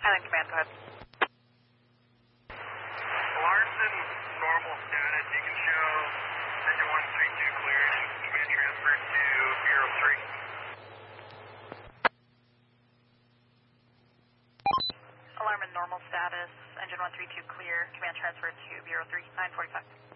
Highland Command, go ahead. Larson, normal status. You can show engine 132 cleared and command transfer to Bureau 3. Alarm in normal status, engine 132 clear, command transfer to Bureau 3, 945.